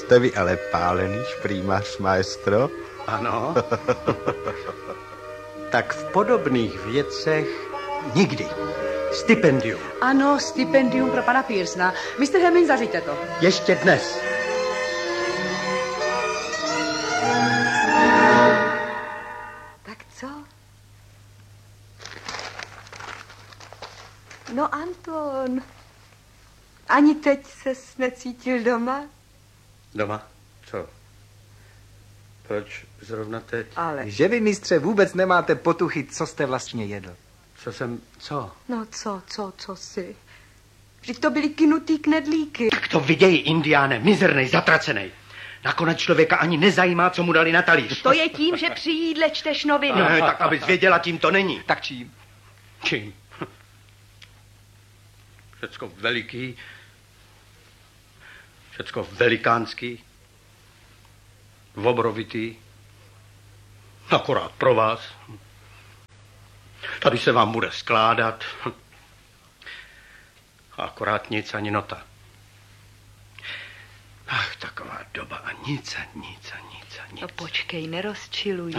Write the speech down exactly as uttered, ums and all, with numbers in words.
Jste vy ale pálený šprýmař, maestro? Ano. Tak v podobných věcech nikdy. Stipendium. Ano, stipendium pro pana Pearsona. mister Hemming, zařiďte to. Ještě dnes. Tak co? No, Anton, ani teď ses necítil doma? Doma? Co? Proč zrovna teď? Ale... Že vy, mistře, vůbec nemáte potuchy, co jste vlastně jedl. Co jsem... Co? No co, co, co si? Vždyť to byly kynutý knedlíky. Tak to viděj, Indiáne, mizernej, zatracenej. Nakonec člověka ani nezajímá, co mu dali na talíř. To je tím, že při jídle čteš noviny. Ne, tak abys věděla, tím to není. Tak čím? Čím? Všecko veliký, všecko velikánský, obrovitý, akorát pro vás. Tady se vám bude skládat. Akorát nic ani nota. Ach, taková doba a nic a nic a nic a nic. No počkej, nerozčiluj.